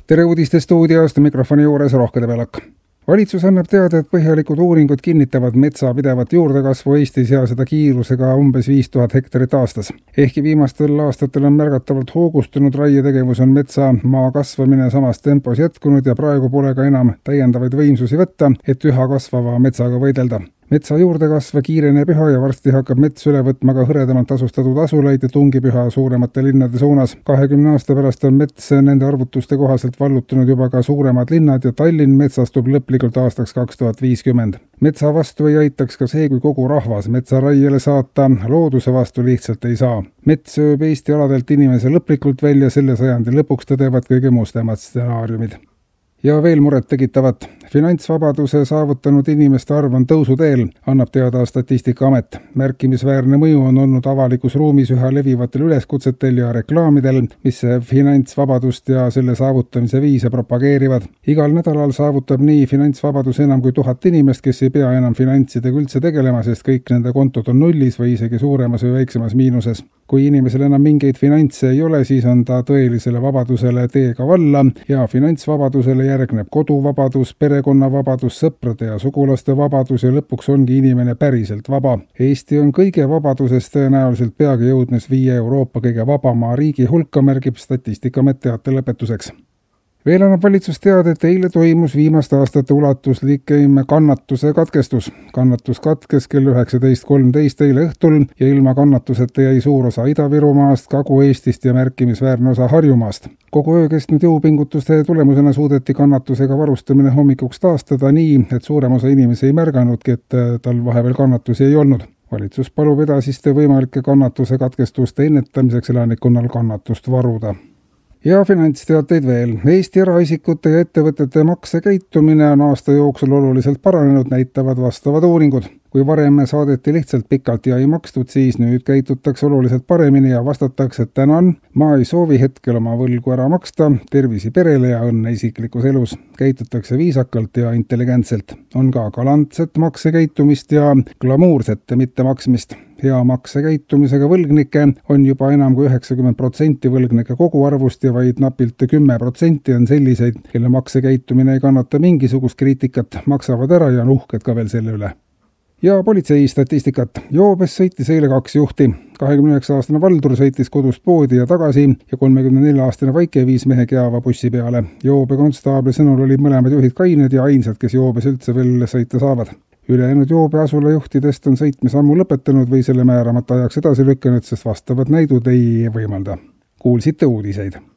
Tere uudistestuudiost, mikrofoni juures Rohkede Pelak. Valitsus annab teada, et põhjalikud uuringud kinnitavad metsa pidevat juurdekasvu Eestis ja seda kiirusega umbes 5000 hektarit aastas. Ehkki viimastel aastatel on märgatavalt hoogustunud raietegevus, on metsa maa kasvamine samas tempos jätkunud ja praegu pole ka enam täiendavaid võimsusi võtta, et üha kasvava metsaga võidelda. Metsa juurdekasv kiireneb üha ja varsti hakkab mets üle võtma ka hõredamalt asustatud asulaid ja tungib üha suuremate linnade suunas. 20 aasta pärast on mets nende arvutuste kohaselt vallutanud juba ka suuremad linnad ja Tallinn metsastub lõplikult aastaks 2050. Metsa vastu ei aitaks ka see, kui kogu rahvas metsa raiele saata, looduse vastu lihtsalt ei saa. Mets sööb Eesti aladelt inimese lõplikult välja, selle sajandi lõpuks tõdevad kõige mustemad stsenaariumid. Ja veel muret tekitavat. Finantsvabaduse saavutanud inimeste arv on tõusuteel, annab teada Statistikaamet. Märkimisväärne mõju on olnud avalikus ruumis üha levivatel üleskutsetel ja reklaamidel, mis finantsvabadust ja selle saavutamise viise propageerivad. Igal nädalal saavutab nii finantsvabadus enam kui 1000 inimest, kes ei pea enam finantsidega üldse tegelema, sest kõik nende kontod on nullis või isegi suuremas või väiksemas miinuses. Kui inimesel enam mingeid finantse ei ole, siis on ta tõelisele vabadusele teega valla ja finantsvabadusele järgneb koduvabadus, perekonnavabadus, sõprade ja sugulaste vabadus ja lõpuks ongi inimene päriselt vaba. Eesti on kõige vabadusest tõenäoliselt peagi jõudmas 5 Euroopa kõige vabamaa riigi hulka, märgib Statistikaamet teate lõpetuseks. Veel annab valitsus teada, et eile toimus viimaste aastate ulatuslikim kannatuse katkestus. Kannatus katkes kell 19.13 eile õhtul ja ilma kannatuseta jäi suur osa Ida-Virumaast, Kagu-Eestist ja märkimisväärne osa Harjumaast. Kogu öö kestnud jõupingutuste tulemusena suudeti kannatusega varustamine hommikuks taastada nii, et suurem osa inimesi ei märganudki, et tal vahepeal kannatusi ei olnud. Valitsus palub edasiste võimalike kannatuse katkestuste ennetamiseks elanikkonnal kannatust varuda. Ja finantsteateid veel. Eesti eraisikute ja ettevõtete maksekäitumine on aasta jooksul oluliselt paranenud, näitavad vastavad uuringud. Kui varem saadeti lihtsalt pikalt ja ei makstud, siis nüüd käitutakse oluliselt paremini ja vastatakse, et tänan, ma ei soovi hetkel oma võlgu ära maksta, tervisi perele ja õnne isiklikus elus. Käitutakse viisakalt ja intelligentselt. On ka galantset maksekäitumist ja glamuurset mittemaksmist. Hea maksekäitumisega võlgnikke on juba enam kui 90% võlgnike koguarvust ja vaid napilt 10% on selliseid, kelle maksekäitumine ei kannata mingisugust kriitikat, maksavad ära ja on uhked ka veel selle üle. Ja politsei statistikat. Joobes sõitis eile 2 juhti. 29-aastane Valdur sõitis kodust poodi ja tagasi ja 34-aastane Vaike viis mehe Keava bussi peale. Joobe konstaabli sõnul olid mõlemad juhid kained ja ainsad, kes joobes üldse veel sõita saavad. Ülejäänud joobe asula juhtidest on sõitmise ammu lõpetanud või selle määramata ajaks edasi lükanud, sest vastavad näidud ei võimalda. Kuulsite uudiseid.